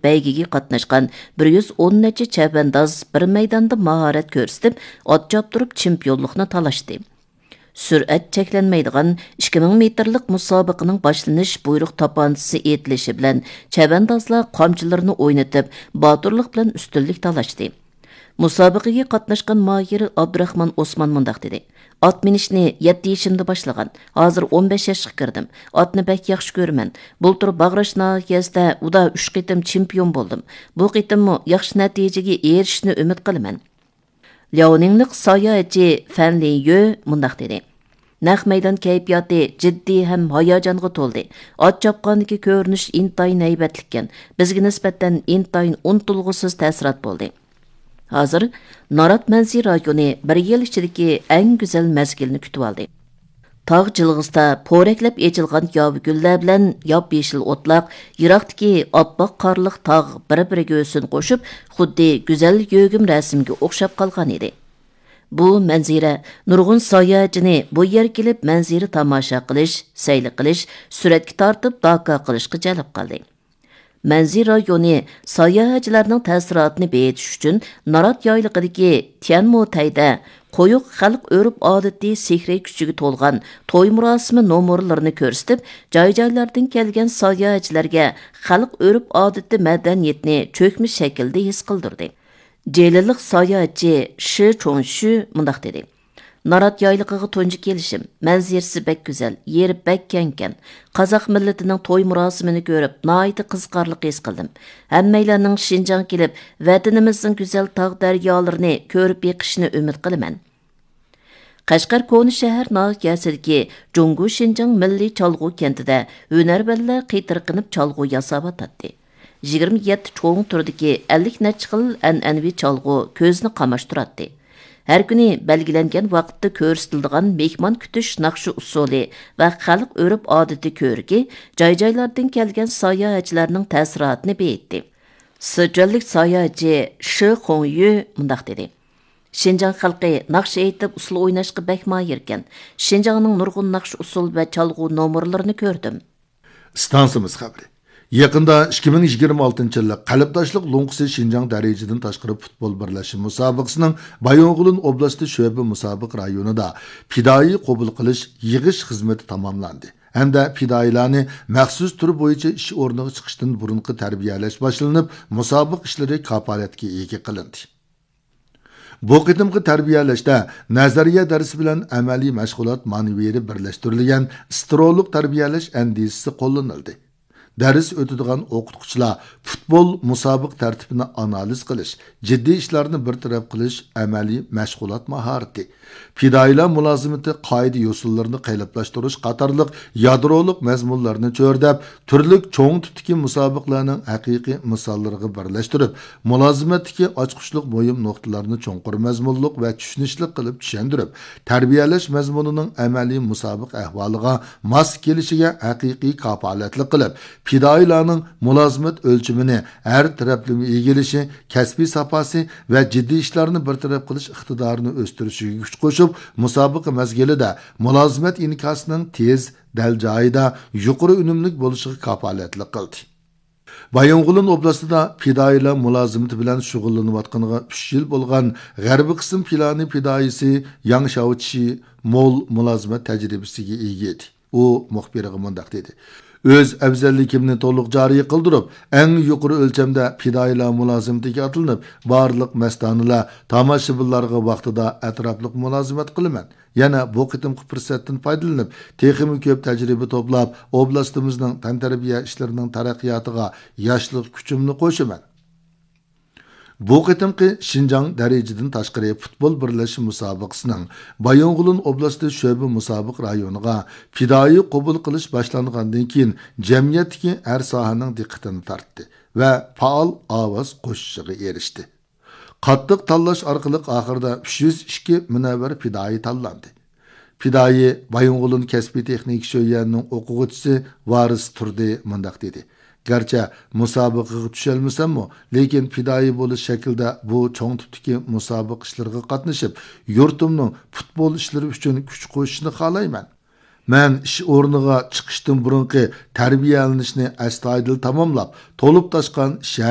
bəygiga qatnaşqan 110 necha chavandaz bir maydonda mahorat ko'rsatib, ot choptirib chempionlikni talashdi. Sürat cheklanmaydigan 2000 metrlik musobaqaning boshlanish buyruq to'pantisi etilishi bilan chavandozlar qamchilarini o'ynatib, boturlik bilan ustunlik talashdi. Musobaqaga qatnaşqan Mahir Abdurahman Osman mundaq dedi. At minishni 7 yaşımda başlagan. Hazır 15 yaşga kirdim. Atni bek yaxshi ko'raman. Bultur Bag'rash nahiyasida uda 3 qitim chempion bo'ldim. Bu qitimmi yaxshi natijaga erishishni umid qilaman. Liaoninglik sayohatchi Fan Liyu mundaq dedi. Naq maydon kayfiyati jiddiy ham hayajonga to'ldi. At chopqandagi ko'rinish intayin haybatlikkan. Bizga nisbatan intayin unutulg'usiz ta'sirot bo'ldi. Hazır Narat Manzi rayoni bir yil ichidagi eng go'zal mezgilni kutib oldi. Tog' jilg'isida po'raklab echilgan yovi gullar bilan yop-yeshil o'tloq, yiroqdagi oppoq qorliq tog' bir-biriga o'sin qo'shib, xuddi go'zal yo'gim rasmga o'xshab qolgan edi. Bu manzira nurg'un sayohatchini bu yer kelib manzira tomosha qilish, sayli qilish, suratga tortib doka qilishga jalb qildi. Manzir rayoni sayohatchilarning ta'sirotini beyitish uchun Narat yayliqidagi Tianmotayda qo'yiq xalq o'rib odati sehriy kuchiga to'lgan to'y murosimi nomerlarini ko'rsatib, joy-joylardan kelgan sayohatchilarga xalq o'rib odati madaniyatni cho'kmish shaklda his qildirdi. Jeliliq sayohatchi Shi Chongshu mundaq dedi. Narat yayliqiga tunji kelishim, manzirasi bek go'zal, yeri bek kengkan. Qozoq millatining to'y murosimini ko'rib, nihoyatda qiziqarlik his qildim. Hammalarning Shinjang kelib, vatanimizning go'zal tog' daryolarini ko'rib yiqishini umid qilaman. Qashqar Koni shahar nahiyasidagi Jungu Shinjang milliy chalg'u kentida hunarbanlar qitirqinib chalg'u yasab atdi. 27 cho'ng turdagi 50 necha xil an'anaviy chalg'u ko'zni qamashtiradi. Her kuni belgilengen vaqtda ko'rsatiladigan mehmon kutish naqshi usuli va xalq o'rib odati ko'rgi joy-joylardan kelgan sayohatchilarning ta'sirotini beyitdi. Sichuanlik sayohatchi Shi Hongyu mundaq dedi. Shinjang xalqi naqsh aytib usul o'ynashga bek mahir ekan. Shinjangning nurg'un naqsh usul va chalg'u nomerlarini ko'rdim. Stansimiz xabari. Yaqında 2026 yılı qalbdoshlik lunqisi Şinjan darajadan tashqari futbol birlashuv musobaqasining Bayonqulin oblasti Sho'ba musobaqa rayonida fidoyi qabul qilish yig'ish xizmati tamomlandi. Hamda fidoilarni maxsus tur bo'yicha ish o'rniga chiqishdan burunqi tarbiyalash boshlanib, musobaqa ishlari kafolatga ega qilindi. Bu qitimqi tarbiyalashda nazariya darsi bilan amaliy mashg'ulot manevri birlashtirilgan istiroliq tarbiyalash andisisi qo'llanildi. Ders o'tadigan o'qituvchilar futbol musobaqa tartibini analiz qilish, jiddiy ishlarni bartaraf qilish amaliy mashg'ulot mahorati, fidoilar mulozimati qoida usullarini qaylablashtirish qatorliq yadroliq mazmunlarni cho'rdab, turli cho'ng tutiki musobaqalarning haqiqiy misollariga birlashtirib, mulozimatdagi ochqishliq muhim nuqtalarni cho'nqur mazmunliq va tushunishli qilib tushuntirib, tarbiyalash mazmunining amaliy musobaqa ahvoliga mos kelishiga haqiqiy kafolatli qilib, fidoilarning mulozimat o'lchimini har taraflama egilishi, kasbiy safasi va jiddiy ishlarni bartaraf qilish iqtidorini o'stirishiga kuch qo'shib, musobaqa mazgilida mulozimat inkosining tez, dal joyida, yuqori unumli bo'lishiga kafolatli qildi. Bayonqulin oblastida fidoilar mulozimati bilan shug'ullanayotganiga 3 yil bo'lgan g'arbiy qism filani fidoisi Yang Shaochi mo'l mulozimat tajribasiga ega edi. U muxbiriga mundaq dedi. Öz afzalligimni to'liq joriy qildirib, eng yuqori o'lchamda fidoilar mulozimatiga atlanib, barliq mastonilar tomoshabinlarga vaqtida atrofliq mulozimat qilaman. Yana bu qitimqi fursatdan foydalanib, texnik ko'p tajriba to'plab, oblastimizning tantarbiya ishlarining taraqqiyotiga yoshlik kuchimni qo'shaman. Bu qitimqi Şinjang darajadan tashqari futbol birlashuv musobaqasining Bayonqulin oblasti Sho'ba musobaqa rayoniga fidoyi qabul qilish boshlangandan keyin jamiyatdagi har sohaning diqqatini tortdi va faol ovoz qo'shishiga erishdi. Qattiq tanlash orqali oxirida 302 munavvar fidoyi tanlandi. Fidoyi Bayonqulin kasbiy texnik sho'yaning o'quvchisi Varis Turdi mundaq dedi. Garchi musobaqaga tushalmasammi, lekin fidoyi bo'lish shaklda bu cho'ng tipdagi musobaqa ishlariga qatnashib, yurtimning futbol ishlari uchun kuch qo'shishni xohlayman. Men ish o'rniga chiqishdan burunqi tarbiyalanishni astoydil tamomlab, to'lib toshgan